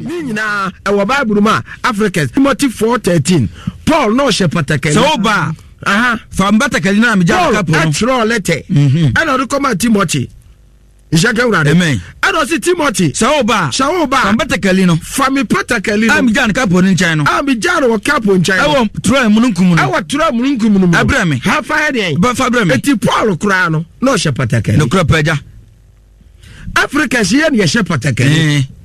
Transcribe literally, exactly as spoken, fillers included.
ni nyina e wo Bible ma Africans Timothy four thirteen Paul no she patakali so ba aha from patakali na me ja kapo no atro letter and o come Timothy Ishaka urade amen and o si Timothy so ba so ba from patakali no from patakali am ja kapo no nchan no am ja no kapo nchan e wo tro mununkum no e wo tro mununkum no abrame ha fa de ba fa abrame eti Paul kura no no she patakali no kura paja Africans here ye she patakali